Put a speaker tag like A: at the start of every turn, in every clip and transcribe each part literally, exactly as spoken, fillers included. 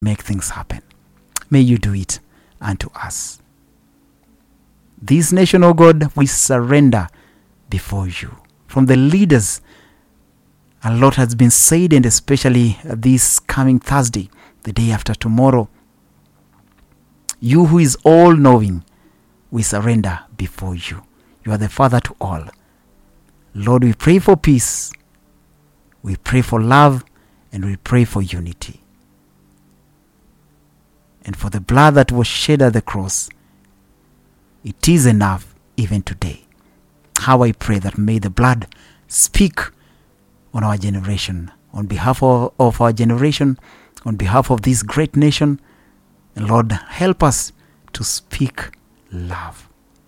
A: make things happen. May you do it unto us. This nation, O God, we surrender before you. From the leaders, a lot has been said, and especially this coming Thursday, the day after tomorrow. You who is all-knowing, we surrender before you. You are the Father to all. Lord, we pray for peace. We pray for love, and we pray for unity. And for the blood that was shed at the cross, it is enough even today. How I pray that may the blood speak on our generation, on behalf of, of our generation, on behalf of this great nation. And Lord, help us to speak love.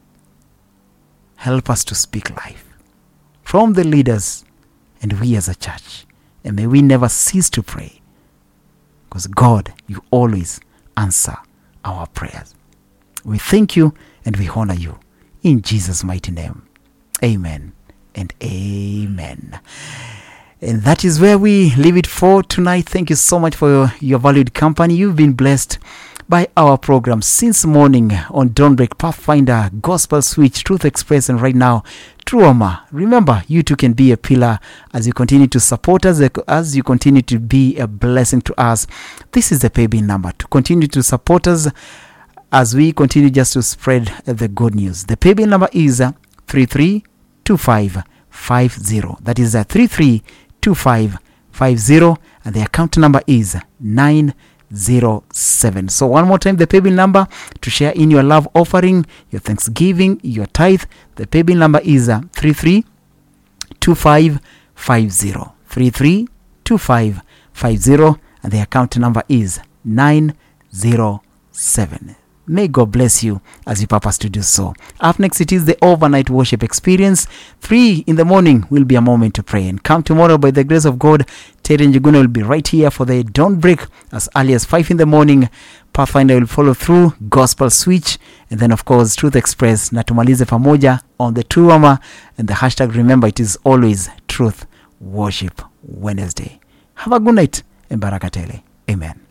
A: Help us to speak life from the leaders and we as a church. And may we never cease to pray, because God, you always answer our prayers. We thank you and we honor you in Jesus' mighty name. Amen and amen. And that is where we leave it for tonight. Thank you so much for your, your valued company. You've been blessed by our program since morning on Dawnbreak, Pathfinder, Gospel Switch, Truth Express, and right now, Truoma. Remember, you too can be a pillar as you continue to support us, as you continue to be a blessing to us. This is the paybill number to continue to support us as we continue just to spread the good news. The paybill number is three three two five five zero. That is a three three two five five zero, and the account number is nine zero seven. So one more time, the paybill number to share in your love offering, your thanksgiving, your tithe. The paybill number is uh, three three two five five zero. three three two five five zero, and the account number is nine zero seven. May God bless you as you purpose to do so. Up next, it is the overnight worship experience. Three in the morning will be a moment to pray. And come tomorrow, by the grace of God, Terry and Juguna will be right here for the Dawn Break as early as five in the morning. Pathfinder will follow through, Gospel Switch, and then of course Truth Express. Na tumalize pamoja on the Truoma, and the hashtag, remember, it is always Truth Worship Wednesday. Have a good night and baraka tele. Amen.